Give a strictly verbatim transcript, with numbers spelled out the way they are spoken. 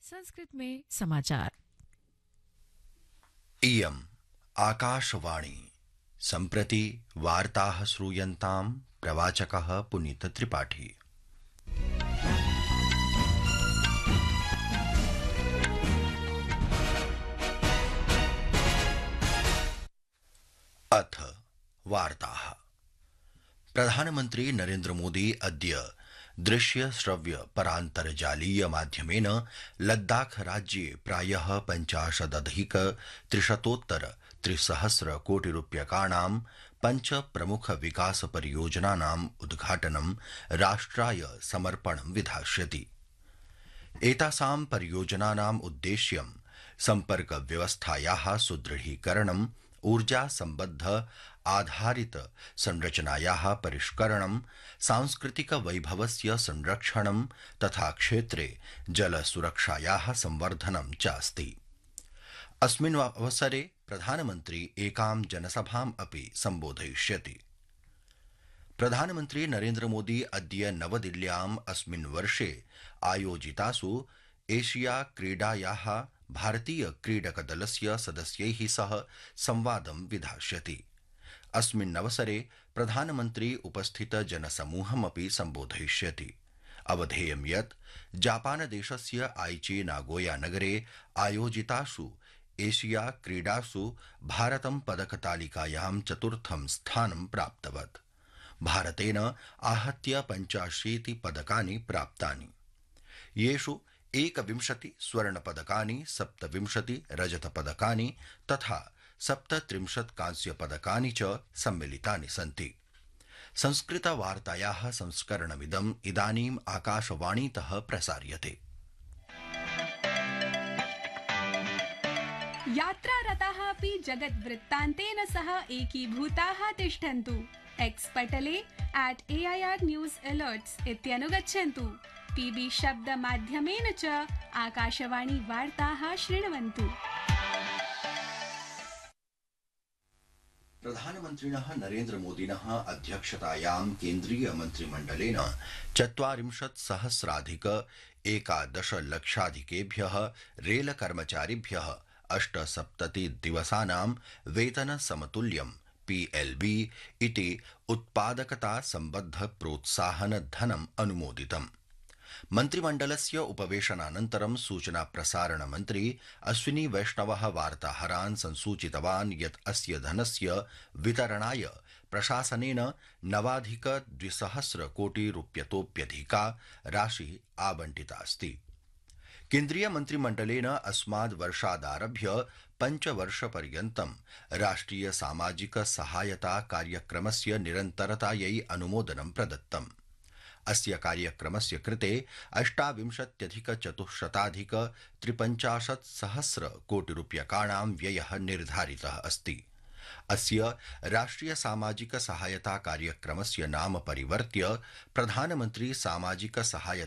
संस्कृत में समाचार। इयम् आकाशवाणी सम्प्रति वार्ताः श्रूयन्ताम् प्रवाचकः पुनीत त्रिपाठी। अथ वार्ताः। प्रधानमन्त्री नरेन्द्र मोदी अद्य दृश्य श्रव्य परान्तर्जालीय माध्यमेन लद्दाख राज्ये प्रायः पञ्चाशदधिक त्रिशतोत्तर त्रिसहस्र कोटि रूप्यकाणां पञ्च प्रमुख विकास परियोजनानाम् उद्घाटनं राष्ट्राय समर्पणं विधास्यति। एतासां परियोजनानाम् उद्देश्यं सम्पर्क व्यवस्थायाः सुदृढीकरणं, ऊर्जा सम्बद्ध आधारित संरचनायाः परिष्करणं, सांस्कृतिक वैभवस्य संरक्षणं तथा क्षेत्रे जल सुरक्षायाः संवर्धनं चास्ति। अस्मिन् अवसरे प्रधानमन्त्री एकां जनसभाम् अपि सम्बोधयिष्यति। प्रधानमन्त्री नरेन्द्र मोदी अद्य नवदिल्ल्याम् अस्मिन् वर्षे आयोजितासु एशिया क्रीडायाः भारतीय क्रीडकदलस्य सदस्यैः सह संवादं विधास्यति। अस्मिन्नवसरे प्रधानमन्त्री उपस्थित जनसमूहमपि सम्बोधयिष्यति। अवधेयं यत् जापानदेशस्य आइची नागोया नगरे आयोजितासु एशिया क्रीडासु भारतं पदकतालिकायां चतुर्थं स्थानं प्राप्तवत्। भारतेन आहत्य पञ्चाशीति पदकानि प्राप्तानि, येषु एकविंशति स्वर्णपदकानि, सप्तविंशति रजतपदकानि तथा सप्तत्रिंशत् कांस्यपदकानि च सम्मिलितानि सन्ति। संस्कृतवार्तायाः संस्करणमिदम् इदानीम् आकाशवाणीतः प्रसार्यते। यात्रारताः अपि जगद्वृत्तान्तेन सह एकीभूताः तिष्ठन्तु। X Patle at A I are news अलर्ट्स् इत्यनुगच्छन्तु। PB शब्दमाध्यमेन च आकाशवाणी वार्ताः शृण्वन्तु। प्रधानमन्त्रिणः नरेन्द्र मोदिनः अध्यक्षतायां केन्द्रीय मन्त्रिमण्डलेन चत्वारिंशत् सहस्राधिक एकादश लक्षाधिकेभ्यः रेल कर्मचारिभ्यः अष्टसप्तति दिवसानां वेतन समतुल्यं पी एल् बी इति उत्पादकता सम्बद्ध प्रोत्साहन धनम् अनुमोदितम्। मन्त्रिमण्डलस्य उपवेशनानन्तरं सूचना प्रसारण मन्त्री अश्विनी वैष्णवः वार्ताहरान् संसूचितवान् यत् अस्य धनस्य वितरणाय प्रशासनेन नवाधिक द्विसहस्र कोटि रूप्यतोप्यधिका राशिः आवण्टितास्ति। केन्द्रीय मन्त्रिमण्डलेन अस्माद् वर्षादारभ्य पञ्चवर्षपर्यन्तं राष्ट्रिय सामाजिक सहायता कार्यक्रमस्य निरन्तरतायै अनुमोदनं प्रदत्तम्। अस्य कार्यक्रमस्य कृते अष्टाविंशत्यधिक चतुश्शताधिक त्रिपञ्चाशत् सहस्र कोटि रूप्यकाणां व्ययः निर्धारितः अस्ति। अस्य राष्ट्रिय सामाजिक सहायता कार्यक्रमस्य नाम परिवर्त्य प्रधानमन्त्री सामाजिक सहायता